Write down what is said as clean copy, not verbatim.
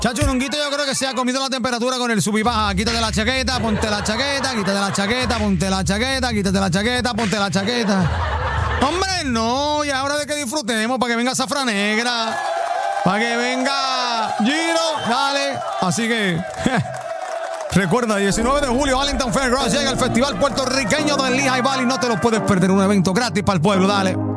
Chacho, Nunguito, yo creo que se ha comido la temperatura con el sub y baja. Quítate la chaqueta, ponte la chaqueta, quítate la chaqueta, ponte la chaqueta, quítate la chaqueta, ponte la chaqueta. Hombre, no, y ahora de que disfrutemos, para que venga Zafra Negra, para que venga Giro, dale. Así que, recuerda, 19 de julio, Arlington Fairgrounds, llega el Festival Puertorriqueño del Lehigh Valley. No te lo puedes perder, un evento gratis para el pueblo, dale.